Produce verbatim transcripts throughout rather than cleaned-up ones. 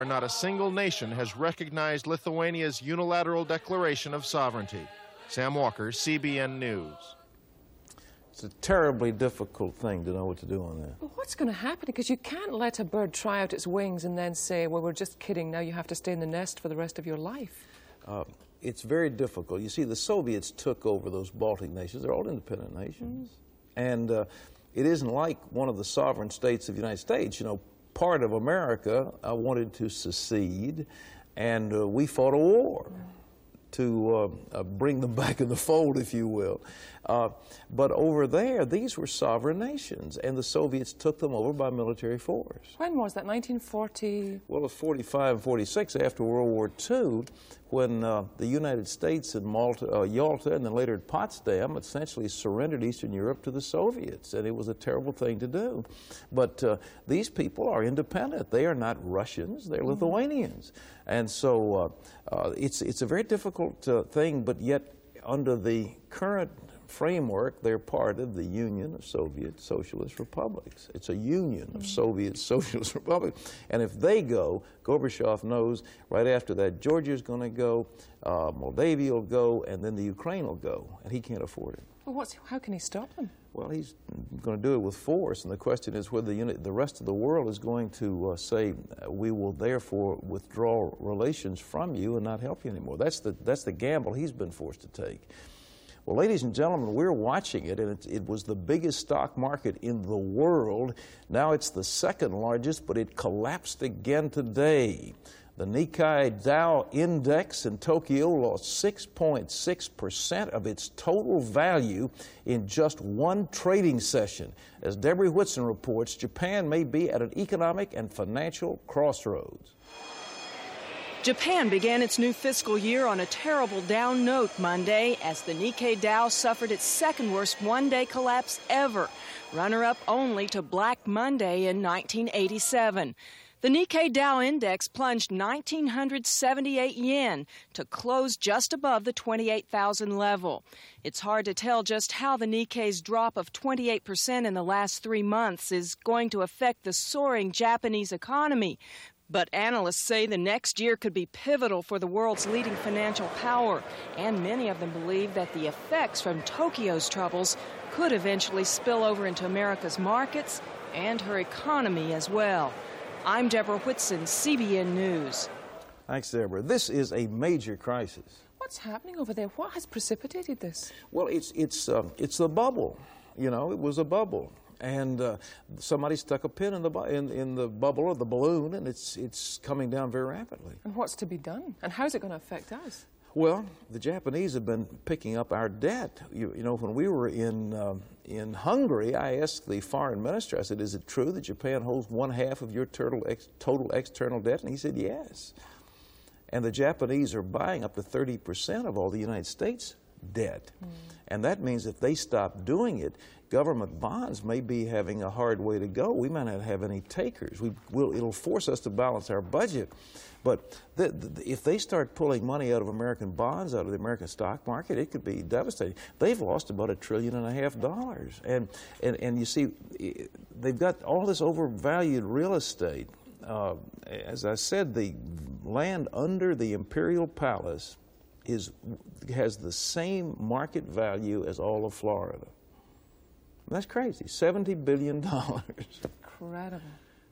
Not a single nation has recognized Lithuania's unilateral declaration of sovereignty. Sam Walker, C B N News. It's a terribly difficult thing to know what to do on that. Well, what's going to happen? Because you can't let a bird try out its wings and then say, well, we're just kidding, now you have to stay in the nest for the rest of your life. Uh, it's very difficult. You see, the Soviets took over those Baltic nations. They're all independent nations. Mm. And uh, it isn't like one of the sovereign states of the United States. You know, part of America uh, wanted to secede, and uh, we fought a war to uh, uh, bring them back in the fold, if you will. Uh, but over there, these were sovereign nations, and the Soviets took them over by military force. When was that, nineteen forty? Well, it was forty-five and forty-six after World War Two, when uh, the United States and Malta, uh, Yalta and then later at Potsdam essentially surrendered Eastern Europe to the Soviets, and it was a terrible thing to do. But uh, these people are independent. They are not Russians, they're mm-hmm. Lithuanians. And so uh, uh, it's, it's a very difficult uh, thing, but yet under the current framework, they're part of the Union of Soviet Socialist Republics. It's a union of mm-hmm. Soviet Socialist Republics. And if they go, Gorbachev knows right after that Georgia's going to go, uh, Moldavia will go, and then the Ukraine will go, and he can't afford it. Well, what's, how can he stop them? Well, he's going to do it with force, and the question is whether the, unit, the rest of the world is going to uh, say, we will therefore withdraw relations from you and not help you anymore. That's the, that's the gamble he's been forced to take. Well, ladies and gentlemen, we're watching it, and it, it was the biggest stock market in the world. Now it's the second largest, but it collapsed again today. The Nikkei Dow Index in Tokyo lost six point six percent of its total value in just one trading session. As Deborah Whitson reports, Japan may be at an economic and financial crossroads. Japan began its new fiscal year on a terrible down note Monday as the Nikkei Dow suffered its second worst one-day collapse ever, runner-up only to Black Monday in nineteen eighty-seven. The Nikkei Dow Index plunged one thousand nine hundred seventy-eight yen to close just above the twenty-eight thousand level. It's hard to tell just how the Nikkei's drop of twenty-eight percent in the last three months is going to affect the soaring Japanese economy. But analysts say the next year could be pivotal for the world's leading financial power, and many of them believe that the effects from Tokyo's troubles could eventually spill over into America's markets and her economy as well. I'm Deborah Whitson, C B N News. Thanks, Deborah. This is a major crisis. What's happening over there? What has precipitated this? Well, it's, it's, uh, it's the bubble. You know, it was a bubble. And uh, somebody stuck a pin in the, bu in, in the bubble or the balloon, and it's, it's coming down very rapidly. And what's to be done? And how's it going to affect us? Well, the Japanese have been picking up our debt. You, you know, when we were in, um, in Hungary, I asked the foreign minister, I said, is it true that Japan holds one half of your total, ex total external debt? And he said, yes. And the Japanese are buying up to thirty percent of all the United States debt. Mm. And that means if they stop doing it, government bonds may be having a hard way to go. We might not have any takers. We will, it'll force us to balance our budget. But the, the, if they start pulling money out of American bonds, out of the American stock market, it could be devastating. They've lost about a trillion and a half dollars. And, and, and you see, they've got all this overvalued real estate. Uh, as I said, the land under the Imperial Palace is, has the same market value as all of Florida. That's crazy, seventy billion dollars. Incredible.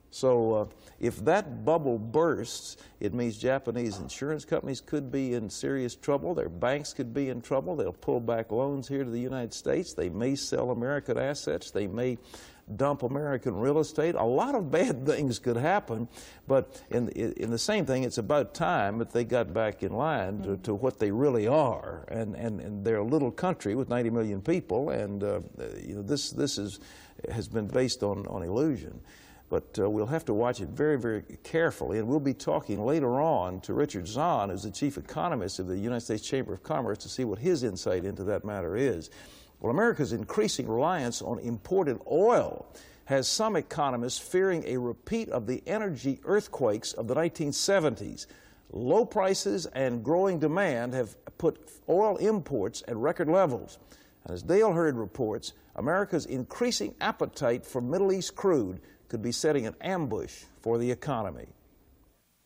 So uh, if that bubble bursts, it means Japanese insurance companies could be in serious trouble. Their banks could be in trouble. They'll pull back loans here to the United States. They may sell American assets. They may dump American real estate. A lot of bad things could happen, but in, in the same thing, it's about time that they got back in line to, to what they really are. And, and, and they're a little country with ninety million people, and uh, you know, this, this is, has been based on, on illusion. But uh, we'll have to watch it very, very carefully, and we'll be talking later on to Richard Zahn, who's the chief economist of the United States Chamber of Commerce, to see what his insight into that matter is. Well, America's increasing reliance on imported oil has some economists fearing a repeat of the energy earthquakes of the nineteen seventies. Low prices and growing demand have put oil imports at record levels. And as Dale Hurd reports, America's increasing appetite for Middle East crude could be setting an ambush for the economy.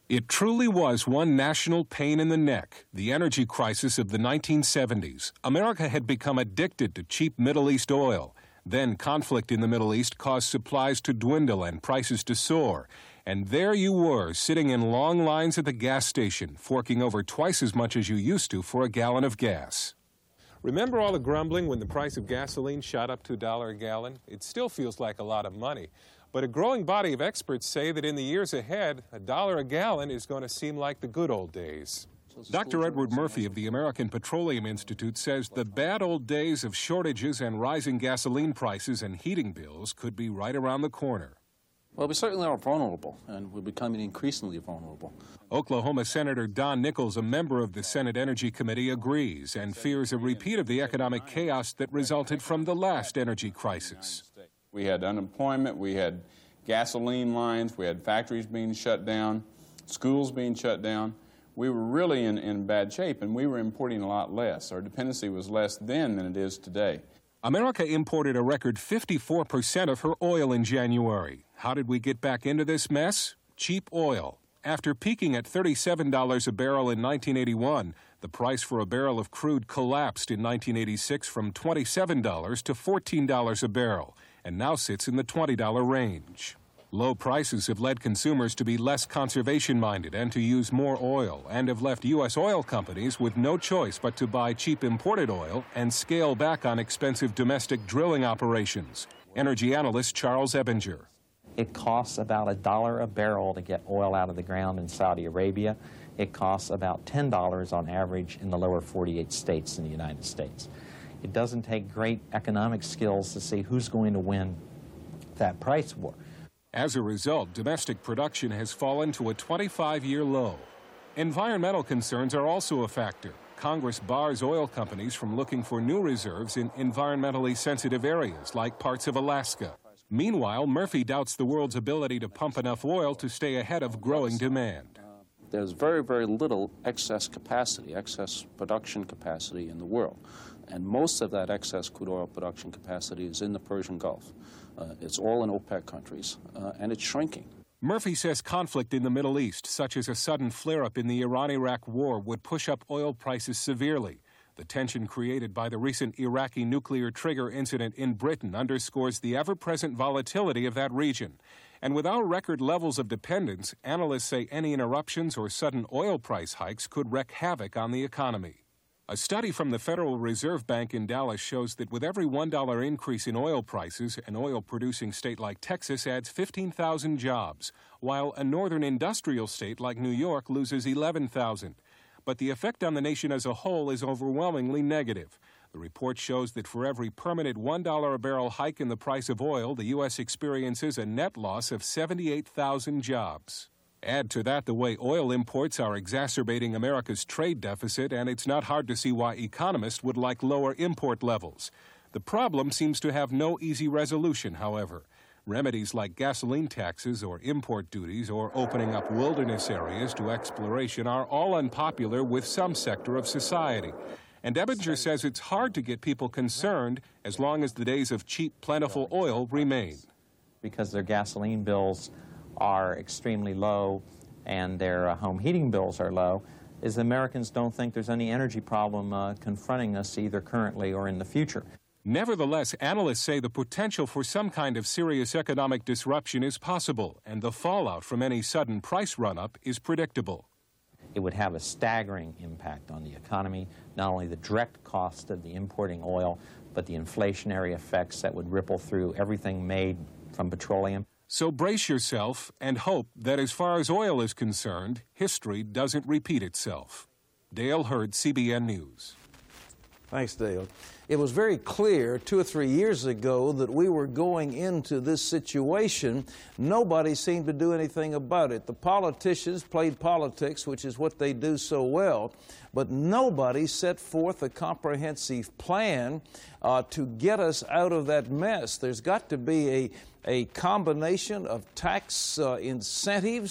It truly was one national pain in the neck, the energy crisis of the nineteen seventies. America had become addicted to cheap Middle East oil. Then conflict in the Middle East caused supplies to dwindle and prices to soar. And there you were, sitting in long lines at the gas station, forking over twice as much as you used to for a gallon of gas. Remember all the grumbling when the price of gasoline shot up to a dollar a gallon? It still feels like a lot of money. But a growing body of experts say that in the years ahead, a dollar a gallon is going to seem like the good old days. Doctor Edward Murphy of the American Petroleum Institute says the bad old days of shortages and rising gasoline prices and heating bills could be right around the corner. Well, we certainly are vulnerable, and we're becoming increasingly vulnerable. Oklahoma Senator Don Nickles, a member of the Senate Energy Committee, agrees and fears a repeat of the economic chaos that resulted from the last energy crisis. We had unemployment, we had gasoline lines, we had factories being shut down, schools being shut down. We were really in, in bad shape, and we were importing a lot less. Our dependency was less then than it is today. America imported a record fifty-four percent of her oil in January. How did we get back into this mess? Cheap oil. After peaking at thirty-seven dollars a barrel in nineteen eighty-one, the price for a barrel of crude collapsed in nineteen eighty-six from twenty-seven dollars to fourteen dollars a barrel, and now sits in the twenty dollar range. Low prices have led consumers to be less conservation-minded and to use more oil, and have left U S oil companies with no choice but to buy cheap imported oil and scale back on expensive domestic drilling operations. Energy analyst Charles Ebinger. It costs about a dollar a barrel to get oil out of the ground in Saudi Arabia. It costs about ten dollars on average in the lower forty-eight states in the United States. It doesn't take great economic skills to see who's going to win that price war. As a result, domestic production has fallen to a twenty-five year low. Environmental concerns are also a factor. Congress bars oil companies from looking for new reserves in environmentally sensitive areas like parts of Alaska. Meanwhile, Murphy doubts the world's ability to pump enough oil to stay ahead of growing demand. There's very, very little excess capacity, excess production capacity in the world. And most of that excess crude oil production capacity is in the Persian Gulf. Uh, it's all in OPEC countries, uh, and it's shrinking. Murphy says conflict in the Middle East, such as a sudden flare-up in the Iran-Iraq war, would push up oil prices severely. The tension created by the recent Iraqi nuclear trigger incident in Britain underscores the ever-present volatility of that region. And with our record levels of dependence, analysts say any interruptions or sudden oil price hikes could wreak havoc on the economy. A study from the Federal Reserve Bank in Dallas shows that with every one dollar increase in oil prices, an oil-producing state like Texas adds fifteen thousand jobs, while a northern industrial state like New York loses eleven thousand. But the effect on the nation as a whole is overwhelmingly negative. The report shows that for every permanent one dollar a barrel hike in the price of oil, the U S experiences a net loss of seventy-eight thousand jobs. Add to that the way oil imports are exacerbating America's trade deficit, and it's not hard to see why economists would like lower import levels. The problem seems to have no easy resolution, however. Remedies like gasoline taxes or import duties or opening up wilderness areas to exploration are all unpopular with some sector of society. And Ebinger says it's hard to get people concerned as long as the days of cheap, plentiful oil remain. Because their gasoline bills are extremely low and their uh, home heating bills are low, is the Americans don't think there's any energy problem uh, confronting us either currently or in the future. Nevertheless, analysts say the potential for some kind of serious economic disruption is possible, and the fallout from any sudden price run-up is predictable. It would have a staggering impact on the economy, not only the direct cost of the importing oil, but the inflationary effects that would ripple through everything made from petroleum. So brace yourself and hope that as far as oil is concerned, history doesn't repeat itself. Dale Hurd, C B N News. Thanks, Dale. It was very clear two or three years ago that we were going into this situation. Nobody seemed to do anything about it. The politicians played politics, which is what they do so well, but nobody set forth a comprehensive plan uh, to get us out of that mess. There's got to be a, a combination of tax uh, incentives,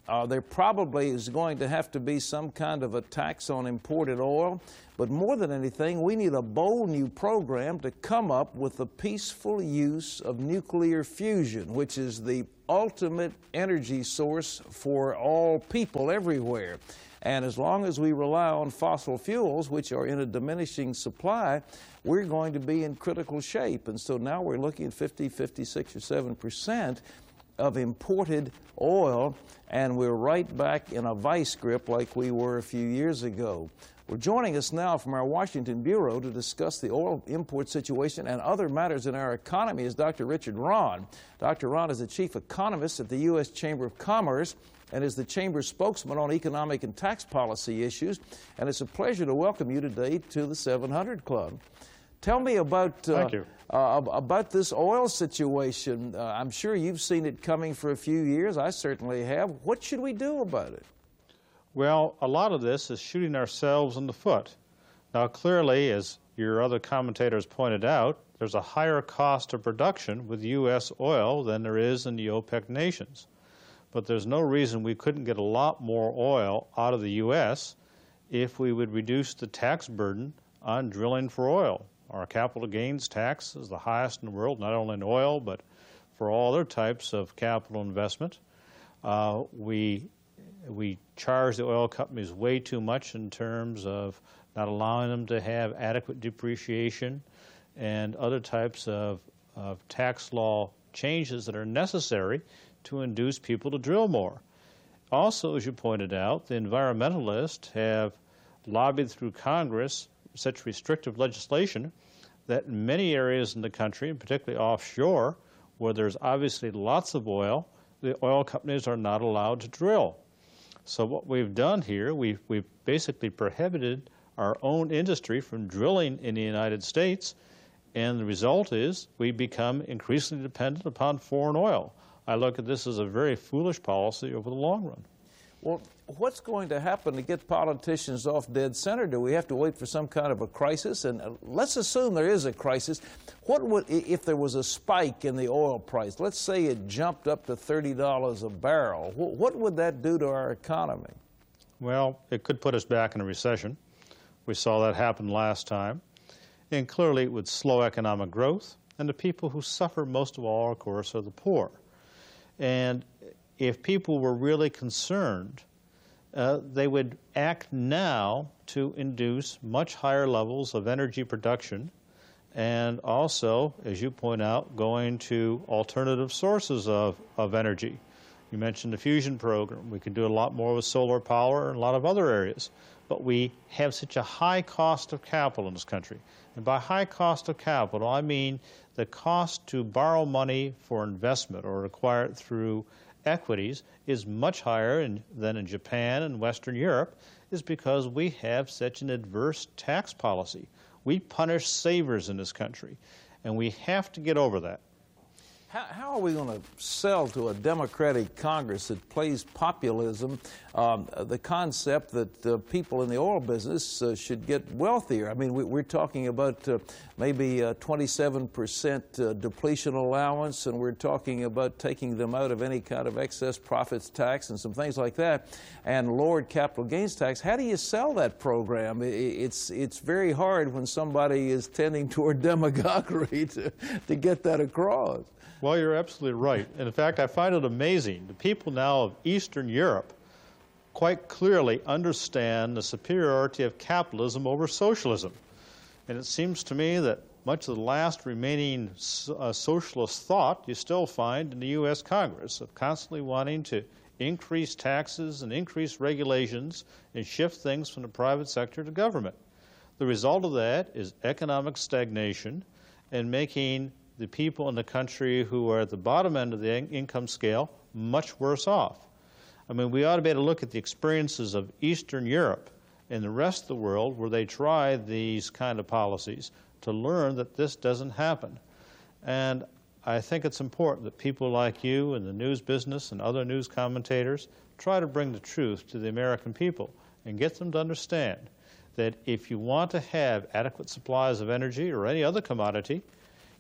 Uh, there probably is going to have to be some kind of a tax on imported oil. But more than anything, we need a bold new program to come up with the peaceful use of nuclear fusion, which is the ultimate energy source for all people everywhere. And as long as we rely on fossil fuels, which are in a diminishing supply, we're going to be in critical shape. And so now we're looking at fifty, fifty-six, or seven percent of imported oil, and we're right back in a vice grip like we were a few years ago. Well, joining us now from our Washington Bureau to discuss the oil import situation and other matters in our economy is Doctor Richard Rahn. Doctor Rahn is the chief economist at the U S Chamber of Commerce and is the Chamber's spokesman on economic and tax policy issues. And it's a pleasure to welcome you today to the seven hundred Club. Tell me about, uh, Thank you. uh, about this oil situation. Uh, I'm sure you've seen it coming for a few years. I certainly have. What should we do about it? Well, a lot of this is shooting ourselves in the foot. Now, clearly, as your other commentators pointed out, there's a higher cost of production with U S oil than there is in the OPEC nations. But there's no reason we couldn't get a lot more oil out of the U S if we would reduce the tax burden on drilling for oil. Our capital gains tax is the highest in the world, not only in oil, but for all other types of capital investment. Uh, we, we charge the oil companies way too much in terms of not allowing them to have adequate depreciation and other types of, of tax law changes that are necessary to induce people to drill more. Also, as you pointed out, the environmentalists have lobbied through Congress such restrictive legislation that in many areas in the country, and particularly offshore, where there's obviously lots of oil, the oil companies are not allowed to drill. So what we've done here, we've, we've basically prohibited our own industry from drilling in the United States, and the result is we become increasingly dependent upon foreign oil. I look at this as a very foolish policy over the long run. Well, what's going to happen to get politicians off dead center? Do we have to wait for some kind of a crisis? And uh, let's assume there is a crisis. What would, if there was a spike in the oil price, let's say it jumped up to thirty dollars a barrel, what, what would that do to our economy? Well, it could put us back in a recession. We saw that happen last time. And clearly it would slow economic growth. And the people who suffer most of all, of course, are the poor. And if people were really concerned, uh, they would act now to induce much higher levels of energy production and also, as you point out, going to alternative sources of, of energy. You mentioned the fusion program. We can do a lot more with solar power and a lot of other areas. But we have such a high cost of capital in this country. And by high cost of capital, I mean the cost to borrow money for investment or acquire it through equities is much higher in, than in Japan and Western Europe, is because we have such an adverse tax policy. We punish savers in this country, and we have to get over that. How, how are we going to sell to a Democratic Congress that plays populism um, the concept that uh, people in the oil business uh, should get wealthier? I mean, we, we're talking about uh, maybe a twenty-seven percent uh, depletion allowance, and we're talking about taking them out of any kind of excess profits tax and some things like that, and lowered capital gains tax. How do you sell that program? It's, it's very hard when somebody is tending toward demagoguery to, to get that across. Well, you're absolutely right. And in fact, I find it amazing. The people now of Eastern Europe quite clearly understand the superiority of capitalism over socialism. And it seems to me that much of the last remaining uh, socialist thought you still find in the U S Congress of constantly wanting to increase taxes and increase regulations and shift things from the private sector to government. The result of that is economic stagnation and making the people in the country who are at the bottom end of the in income scale much worse off. I mean, we ought to be able to look at the experiences of Eastern Europe and the rest of the world where they try these kind of policies to learn that this doesn't happen. And I think it's important that people like you and the news business and other news commentators try to bring the truth to the American people and get them to understand that if you want to have adequate supplies of energy or any other commodity,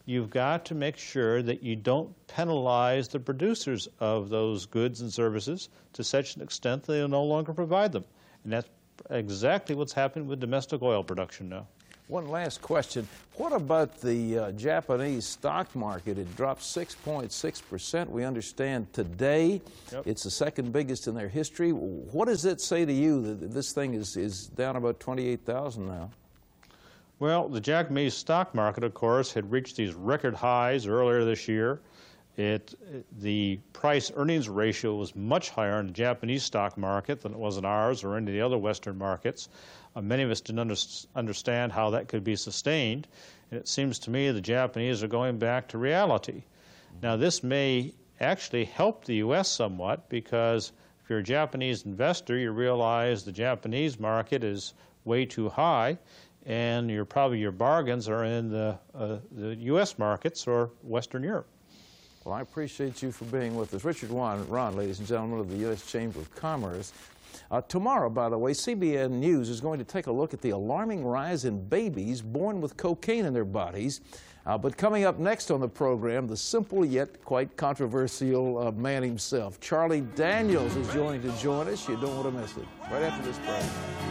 you've got to make sure that you don't penalize the producers of those goods and services to such an extent that they'll no longer provide them. And that's exactly what's happening with domestic oil production now. One last question. What about the uh, Japanese stock market? It dropped six point six percent. We understand today Yep. it's the second biggest in their history. What does it say to you that this thing is, is down about twenty-eight thousand now? Well, the Japanese stock market, of course, had reached these record highs earlier this year. It, the price-earnings ratio was much higher in the Japanese stock market than it was in ours or any of the other Western markets. Uh, many of us didn't under, understand how that could be sustained. And it seems to me the Japanese are going back to reality. Now, this may actually help the U S somewhat because if you're a Japanese investor, you realize the Japanese market is way too high, and your probably your bargains are in the, uh, the U S markets or Western Europe. Well, I appreciate you for being with us. Richard Ron, Ron ladies and gentlemen of the U S Chamber of Commerce. Uh, tomorrow, by the way, C B N News is going to take a look at the alarming rise in babies born with cocaine in their bodies. Uh, but coming up next on the program, the simple yet quite controversial uh, man himself, Charlie Daniels, is going to join us. You don't want to miss it. Right after this break.